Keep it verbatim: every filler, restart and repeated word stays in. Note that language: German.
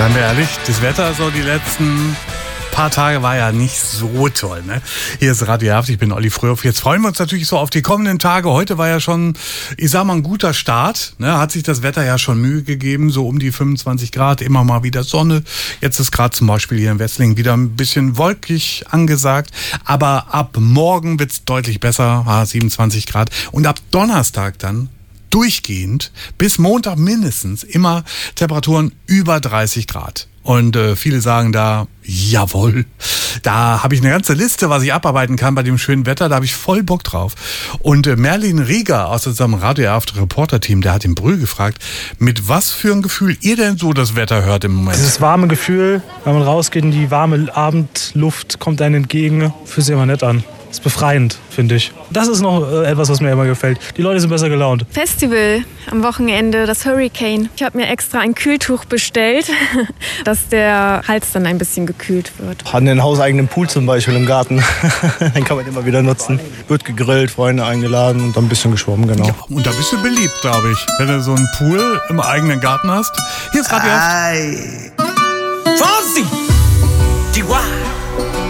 Seien wir ehrlich, das Wetter so die letzten paar Tage war ja nicht so toll, ne? Hier ist Radio Haft, ich bin Olli Fröhoff. Jetzt freuen wir uns natürlich so auf die kommenden Tage. Heute war ja schon, ich sag mal, ein guter Start, ne? Hat sich das Wetter ja schon Mühe gegeben, so um die fünfundzwanzig Grad, immer mal wieder Sonne. Jetzt ist gerade zum Beispiel hier in Wesseling wieder ein bisschen wolkig angesagt. Aber ab morgen wird's deutlich besser, siebenundzwanzig Grad. Und ab Donnerstag dann durchgehend bis Montag mindestens immer Temperaturen über dreißig Grad. Und äh, viele sagen da, jawohl, da habe ich eine ganze Liste, was ich abarbeiten kann bei dem schönen Wetter, da habe ich voll Bock drauf. Und äh, Merlin Rieger aus unserem Radio Haft Reporter-Team, der hat den Brühl gefragt, mit was für ein Gefühl ihr denn so das Wetter hört im Moment? Dieses warme Gefühl, wenn man rausgeht in die warme Abendluft, kommt einem entgegen, fühlt sich immer nett an. Das ist befreiend, finde ich. Das ist noch äh, etwas, was mir immer gefällt. Die Leute sind besser gelaunt. Festival am Wochenende, das Hurricane. Ich habe mir extra ein Kühltuch bestellt, dass der Hals dann ein bisschen gekühlt wird. Haben einen hauseigenen Pool zum Beispiel im Garten. Den kann man immer wieder nutzen. Wird gegrillt, Freunde eingeladen und dann ein bisschen geschwommen, genau. Ja, und da bist du beliebt, glaube ich, wenn du so einen Pool im eigenen Garten hast. Hier ist Radio Haft. Fonzie, Chihuahua.